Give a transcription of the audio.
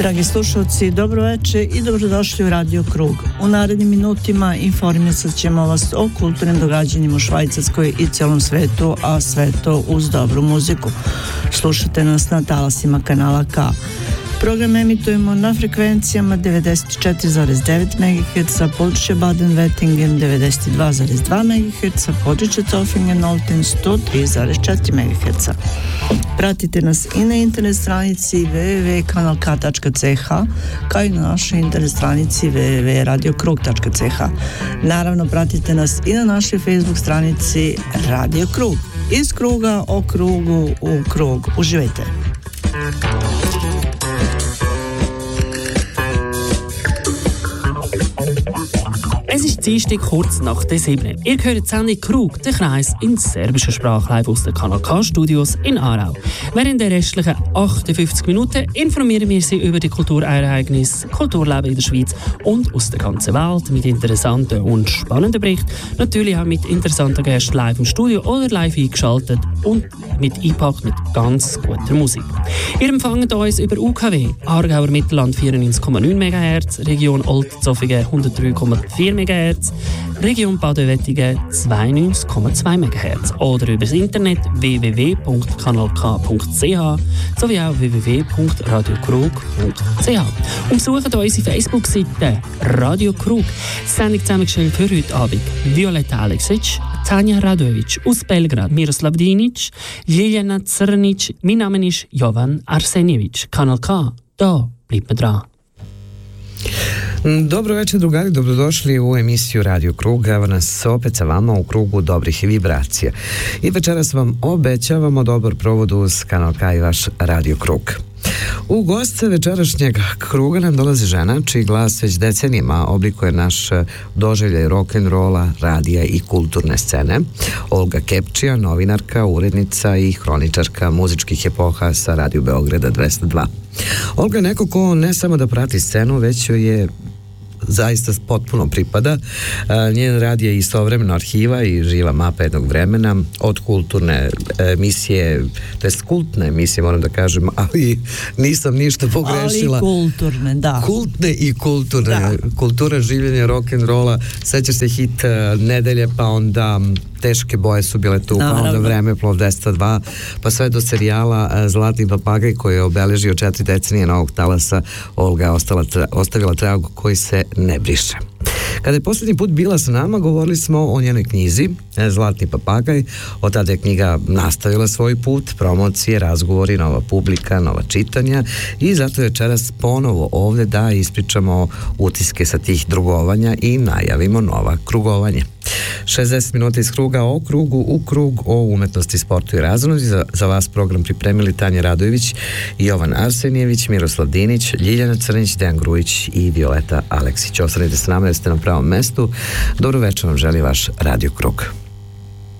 Dragi slušalci, dobro večer i dobrodošli u Radio Krug. U narednim minutima informisat ćemo vas o kulturnim događanjima u Švajcarskoj i cijelom svetu, a sve to uz dobru muziku. Slušate nas na talasima kanala K. Program emitujemo na frekvencijama 94,9 MHz, područje Baden-Württemberg 92,2 MHz, područje Zofingen-Olten 103,4 MHz. Pratite nas i na internet stranici www.kanalk.ch, kao i na našoj internet stranici www.radiokrug.ch. Naravno, pratite nas i na našoj Facebook stranici Radio Krug. Iz kruga o krugu u krug. Uživajte! Es ist Dienstag kurz nach der 7. Ihr hört die Sendung Krug, der Kreis in serbischer Sprache live aus den Kanal K-Studios in Aarau. Während der restlichen 58 Minuten informieren wir Sie über die Kulturereignisse, Kulturleben in der Schweiz und aus der ganzen Welt mit interessanten und spannenden Berichten. Natürlich auch mit interessanten Gästen live im Studio oder live eingeschaltet und mit eingepackt mit ganz guter Musik. Ihr empfangt uns über UKW, Aargauer Mittelland 94,9 MHz, Region Olten-Zofingen 103,4 MHz, Region Baden-Württemberg 92,2 MHz oder über das Internet www.kanalk.ch sowie auch www.radiokrug.ch. Und besucht unsere Facebook-Seite Radio Krug. Sendung zusammengestellt für heute Abend Violetta Aleksic, Tanja Radovic aus Belgrad, Miroslav Dinic, Ljiljana Crnic. Mein Name ist Jovan Arsenjević. Kanal K, da bleibt man dran. Dobro večer, drugari, dobrodošli u emisiju Radio Krug. Evo nas opet sa vama u krugu dobrih vibracija. I večeras vam obećavamo dobar provod uz Kanal K i vaš Radio Krug. U goste večerašnjeg kruga nam dolazi žena čiji glas već decenijima oblikuje naš doživljaj rock'n'rolla, radija i kulturne scene. Olga Kepčija, novinarka, urednica i hroničarka muzičkih epoha sa Radio Beograda 202. Olga je neko ko ne samo da prati scenu, već joj je zaista potpuno pripada. Njen rad je istovremeno arhiva i živa mapa jednog vremena, od kulturne emisije, to jest kultne emisije, moram da kažem, ali nisam ništa pogrešila. Ali kulturne, da. Kultne i kulturne. Da. Kultura življenja rock'n'rolla, sećaš se hit Nedelje, pa onda Teške boje su bile tu, pa onda Vremeplov 202, pa sve do serijala Zlatni papagaj koji je obeležio 4 decenije novog talasa. Olga je ostavila trag koji se ne briše. Kada je posljednji put bila sa nama, govorili smo o njenoj knjizi Zlatni papagaj. Od tada je knjiga nastavila svoj put, promocije, razgovori, nova publika, nova čitanja i zato je večeras ponovo ovdje da ispričamo utiske sa tih drugovanja i najavimo nova krugovanja. 60 minuta iz kruga o krugu u krug o umetnosti, sportu i razonodi. Za vas program pripremili Tanja Radojević, Jovan Arsenjević, Miroslav Dinić, Ljiljana Crnić, Dejan Grujić i Violeta Aleksić. Ostanite s nama jer ste na pravom mestu. Dobro večer vam želi vaš Radio Krug.